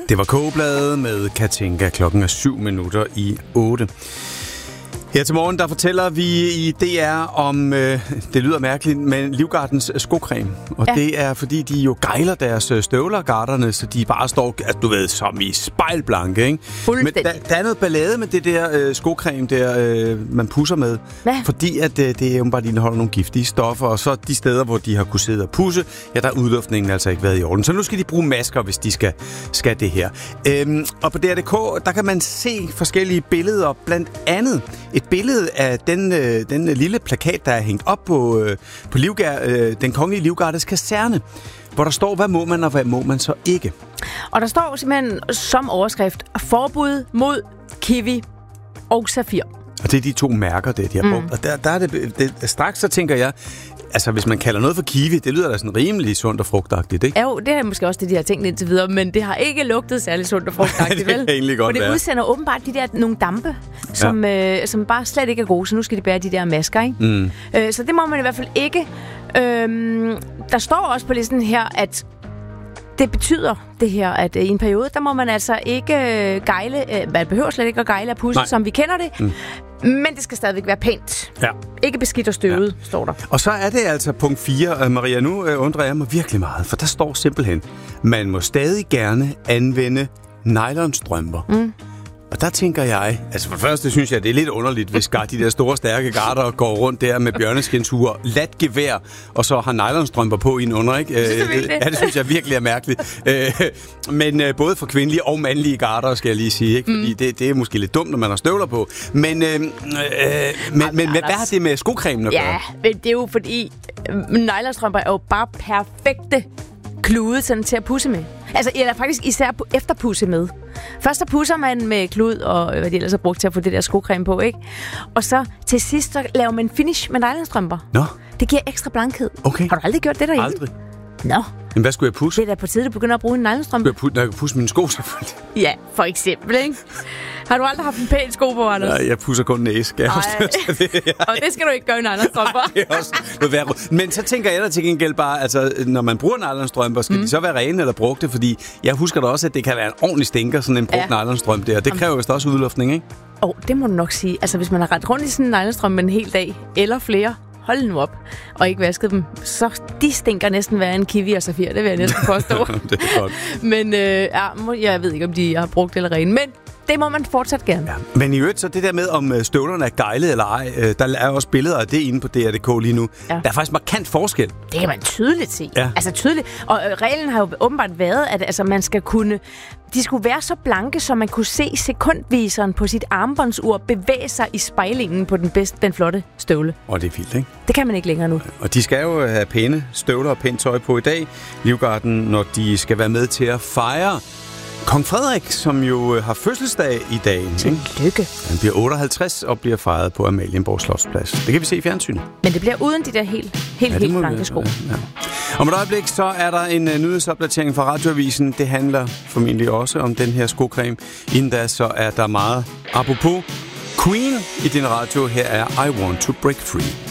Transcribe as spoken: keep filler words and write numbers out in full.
Det var Kogebladet med Katinka. Klokken er syv minutter i otte. Her til morgen, der fortæller vi i D R om, øh, det lyder mærkeligt, men Livgardens skocreme. Og ja. Det er, fordi de jo gejler deres støvler, garderne, så de bare står, altså, du ved, som i spejlblanke, ikke? Men der, der er noget ballade med det der øh, skocreme, der øh, man pusser med. Hvad? Fordi at øh, det er jo bare, de indeholder nogle giftige stoffer, og så de steder, hvor de har kunnet sidde og pusse, ja, der har udluftningen altså ikke været i orden. Så nu skal de bruge masker, hvis de skal, skal det her. Øhm, og på D R punktum d k, der kan man se forskellige billeder, blandt andet et billede af den, øh, den lille plakat, der er hængt op på, øh, på Livgard, øh, den kongelige Livgardes kaserne, hvor der står, hvad må man, og hvad må man så ikke. Og der står simpelthen som overskrift, forbud mod kiwi og safir. Og det er de to mærker, det de har brugt. Mm. Og der, der er det, det, straks så tænker jeg, altså hvis man kalder noget for kiwi, det lyder da sådan rimelig sundt og frugtagtigt, ikke? Jo, det er måske også det, de har tænkt indtil videre, men det har ikke lugtet særlig sundt og frugtagtigt, vel? Det kan egentlig godt være. Og det udsender åbenbart de der nogle dampe, som, ja. øh, som bare slet ikke er gode, så nu skal de bære de der masker, ikke? Mm. Øh, så det må man i hvert fald ikke. Øh, der står også på listen her, at det betyder det her, at i en periode, der må man altså ikke gejle, man behøver slet ikke at gejle af pusse, som vi kender det, mm. men det skal stadigvæk være pænt. Ja. Ikke beskidt og støvet, ja. Står der. Og så er det altså punkt fire, Maria, nu øh, undrer jeg mig virkelig meget, for der står simpelthen, man må stadig gerne anvende nylonstrømper. Mm. Og der tænker jeg, altså for det første synes jeg, det er lidt underligt, hvis de der store, stærke garder går rundt der med bjørneskinshuer, lat gevær, og så har nylonstrømper på inden under, ikke? Det ja, det synes jeg virkelig er mærkeligt. Men både for kvindelige og mandlige garder, skal jeg lige sige, ikke? Fordi mm. det, det er måske lidt dumt, når man har støvler på. Men, øh, øh, men, men hvad har det med skocremen at gøre? Ja, men det er jo fordi, nylonstrømper er jo bare perfekte klude sådan til at pusse med. Altså, eller faktisk især efterpusse med. Først så pusser man med klud og hvad de ellers har brugt til at få det der skocreme på, ikke? Og så til sidst så laver man finish med nylonstrømper. Nå. Det giver ekstra blankhed. Okay. Har du aldrig gjort det derhjemme? Aldrig. Nå. Men hvad skulle jeg pusse? Det er da på tide, du begynder at bruge en nylonstrømpe. Skulle jeg pusse, når jeg pusse mine sko selvfølgelig? Ja, for eksempel, ikke? Har du aldrig haft en pæn sko på, Anders? Nej, jeg pusser kun næse. Skal jeg det, ja. Og det skal du ikke gøre i nylonstrømper. Det er også noget værre. Men så tænker jeg da til gengæld bare, altså når man bruger nylonstrømper, skal mm. de så være rene eller brugte? Fordi jeg husker da også, at det kan være en ordentlig stinker, sådan en brugt ja. nylonstrømpe der. Det kræver vist også udluftning, ikke? Åh, oh, det må du nok sige. Altså hvis man har rendt rundt i sådan en nylonstrømpe en hel dag, eller flere, hold nu op, og ikke vasket dem, så de stinker næsten værre en kiwi og safir. Det vil jeg næsten påstå. Det er godt. Men øh, ja, jeg ved ikke, om de har brugt eller rene. Men det må man fortsat gerne. Ja. Men i øvrigt, så det der med, om støvlerne er gejlet eller ej, der er også billeder af det inde på D R punktum d k lige nu. Ja. Der er faktisk markant forskel. Det kan man tydeligt se. Ja. Altså tydeligt. Og øh, reglen har jo åbenbart været, at altså, man skal kunne... De skulle være så blanke, så man kunne se sekundviseren på sit armbåndsur bevæge sig i spejlingen på den bedste, den flotte støvle. Og det er vildt, ikke? Det kan man ikke længere nu. Og de skal jo have pæne støvler og pænt tøj på i dag, Livgarden, når de skal være med til at fejre Kong Frederik, som jo har fødselsdag i dag. Tillykke. Han bliver otteoghalvtreds og bliver fejret på Amalienborg Slotsplads. Det kan vi se i fjernsynet. Men det bliver uden de der helt, helt, ja, helt blanke sko. Ja. Om et øjeblik, så er der en uh, nyhedsopdatering fra Radioavisen. Det handler formentlig også om den her skocreme. Inden da, så er der meget apropos Queen i din radio. Her er I Want to Break Free.